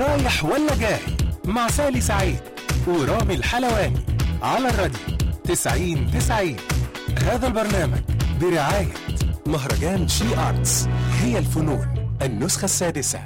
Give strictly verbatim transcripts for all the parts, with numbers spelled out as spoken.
رايح ولا جاي مع سالي سعيد ورامي الحلواني على الراديو تسعين تسعين. هذا البرنامج برعاية مهرجان شي آرتس، هي الفنون النسخة السادسة.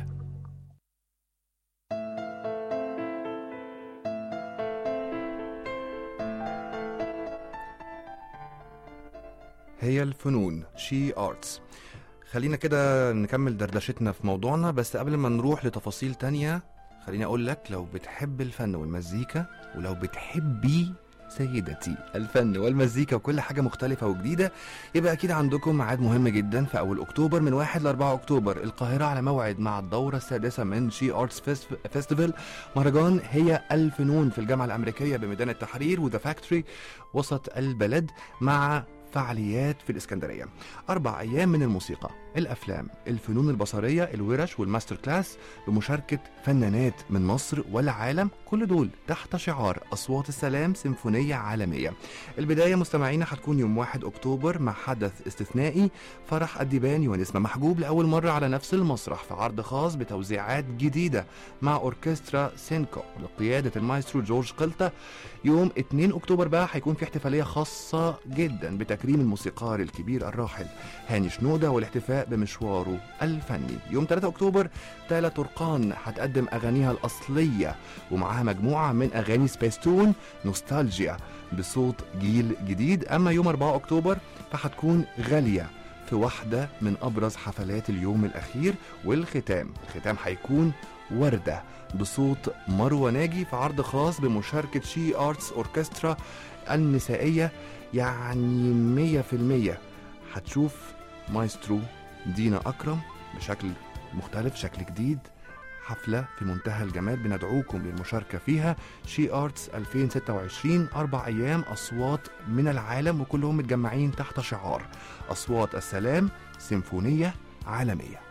هي الفنون شي آرتس. خلينا كده نكمل دردشتنا في موضوعنا، بس قبل ما نروح لتفاصيل تانية خليني أقول لك، لو بتحب الفن والمزيكا ولو بتحبي سيدتي الفن والمزيكا وكل حاجة مختلفة وجديدة، يبقى أكيد عندكم ميعاد مهم جدا في أول أكتوبر من واحد لأربعة أكتوبر. القاهرة على موعد مع الدورة السادسة من شي آرتس فيستيفال، مهرجان هي الفنون في الجامعة الأمريكية بميدان التحرير وذا فاكتوري وسط البلد، مع فعاليات في الإسكندرية. أربع أيام من الموسيقى، الأفلام، الفنون البصرية، الورش والماستر كلاس بمشاركة فنانات من مصر والعالم، كل دول تحت شعار أصوات السلام سيمفونية عالمية. البداية مستمعينا هتكون يوم واحد أكتوبر مع حدث استثنائي، فرح الديباني ونسمة محجوب لأول مرة على نفس المسرح في عرض خاص بتوزيعات جديدة مع أوركسترا سينكو بقيادة المايسترو جورج قلطة. يوم اتنين أكتوبر بقى هيكون في احتفالية خاصة جدا بتكريم الموسيقار الكبير الراحل هاني شنودة والاحتفاء بمشواره الفني. يوم ثلاثة أكتوبر تالا ترقان هتقدم أغانيها الأصلية ومعها مجموعة من أغاني سبيستون نوستالجيا بصوت جيل جديد. أما يوم أربعة أكتوبر فهتكون غالية في واحدة من أبرز حفلات اليوم الأخير، والختام الختام هيكون وردة بصوت مروة ناجي في عرض خاص بمشاركة شي آرتس أوركسترا النسائية. يعني مية في المية هتشوف مايسترو دينا أكرم بشكل مختلف، شكل جديد، حفلة في منتهى الجمال. بندعوكم للمشاركة فيها. شي آرتس ألفين وستة وعشرين، أربع أيام أصوات من العالم وكلهم متجمعين تحت شعار أصوات السلام سيمفونية عالمية.